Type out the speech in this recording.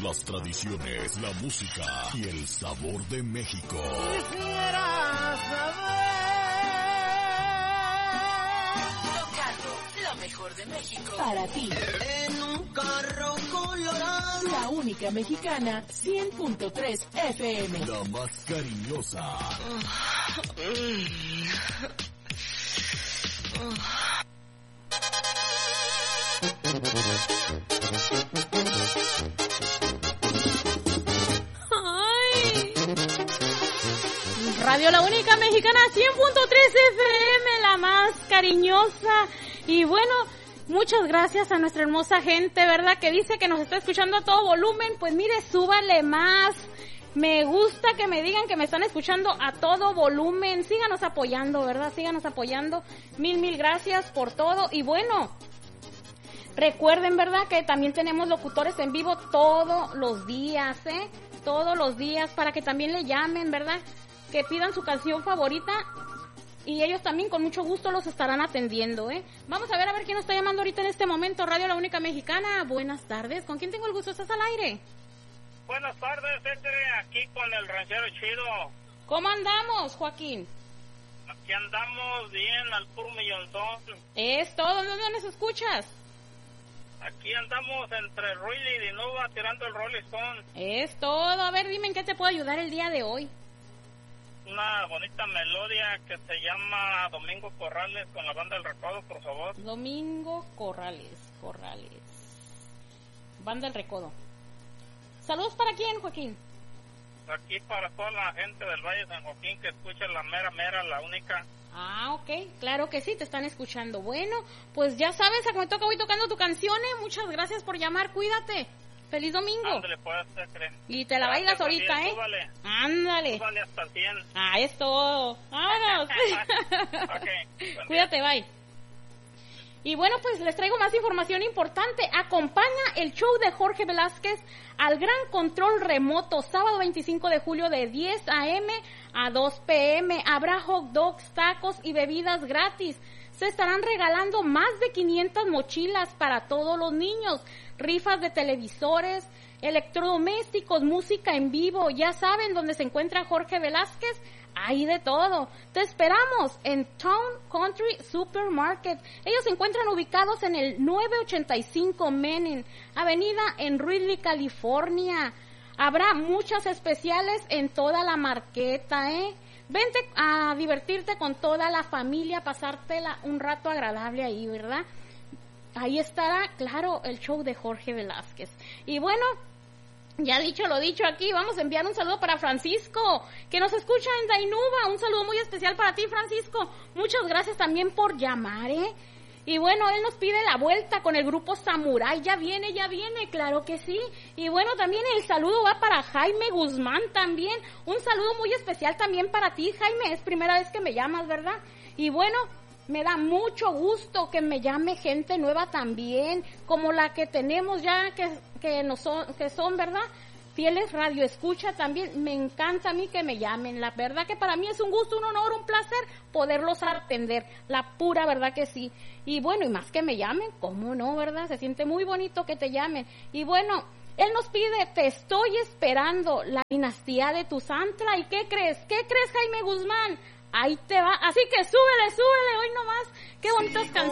las tradiciones, la música y el sabor de México. Quisiera saber. Lo mejor de México para ti. En un carro colorado. La única mexicana 100.3 FM. La más cariñosa. Ay. Radio La única mexicana 100.3 FM, la más cariñosa. Y bueno, muchas gracias a nuestra hermosa gente, ¿verdad? Que dice que nos está escuchando a todo volumen. Pues mire, súbale más. Me gusta que me digan que me están escuchando a todo volumen. Síganos apoyando, ¿verdad? Síganos apoyando. Mil gracias por todo. Y bueno, recuerden, ¿verdad? Que también tenemos locutores en vivo todos los días, ¿eh? Todos los días para que también le llamen, ¿verdad? Que pidan su canción favorita. Y ellos también con mucho gusto los estarán atendiendo, ¿eh? Vamos a ver quién nos está llamando ahorita en este momento. Radio La Única Mexicana. Buenas tardes. ¿Con quién tengo el gusto? ¿Estás al aire? Buenas tardes, aquí con el ranchero chido. ¿Cómo andamos, Joaquín? Aquí andamos bien, al puro millonzón. Es todo. ¿Dónde nos escuchas? Aquí andamos entre Ruiz y Dinuba tirando el Rolling Stone. Es todo. A ver, dime en qué te puedo ayudar el día de hoy. Una bonita melodía que se llama Domingo Corrales con la Banda del Recodo, por favor. Domingo Corrales. Banda del Recodo. ¿Saludos para quién, Joaquín? Aquí para toda la gente del Valle de San Joaquín que escucha la mera, la única. Ah, ok, claro que sí, te están escuchando. Bueno, pues ya sabes, a que me toca voy tocando tu canción, ¿eh? Muchas gracias por llamar, cuídate. ¡Feliz domingo! Ándale, puede ser, y te la bailas ahorita, bien, ¿eh? Súbale. Ándale. Súbale hasta el 100. Ah, es todo. Vámonos. Okay, cuídate, bye. Y bueno, pues les traigo más información importante. Acompaña el show de Jorge Velázquez al Gran Control Remoto, sábado 25 de julio de 10 a.m. a 2 p.m. Habrá hot dogs, tacos y bebidas gratis. Se estarán regalando más de 500 mochilas para todos los niños, rifas de televisores, electrodomésticos, música en vivo. Ya saben dónde se encuentra Jorge Velázquez. Hay de todo. Te esperamos en Town Country Supermarket. Ellos se encuentran ubicados en el 985 Main Avenida en Ridley, California. Habrá muchas especiales en toda la marqueta, ¿eh? Vente a divertirte con toda la familia, pasártela un rato agradable ahí, ¿verdad? Ahí estará, claro, el show de Jorge Velázquez. Y bueno, ya dicho lo dicho aquí, vamos a enviar un saludo para Francisco, que nos escucha en Dainuba. Un saludo muy especial para ti, Francisco. Muchas gracias también por llamar, ¿eh? Y bueno, él nos pide la vuelta con el grupo Samurai. Ya viene, claro que sí. Y bueno, también el saludo va para Jaime Guzmán también. Un saludo muy especial también para ti, Jaime. Es primera vez que me llamas, ¿verdad? Y bueno, me da mucho gusto que me llame gente nueva también, como la que tenemos ya que son, ¿verdad? Fieles radio escucha también. Me encanta a mí que me llamen. La verdad que para mí es un gusto, un honor, un placer poderlos atender. La pura verdad que sí. Y bueno, y más que me llamen, ¿cómo no, verdad? Se siente muy bonito que te llamen. Y bueno, él nos pide, te estoy esperando, la dinastía de Tuzantla. ¿Y qué crees? ¿Qué crees, Jaime Guzmán? Ahí te va. Así que súbele, hoy nomás. Qué bonitas canciones.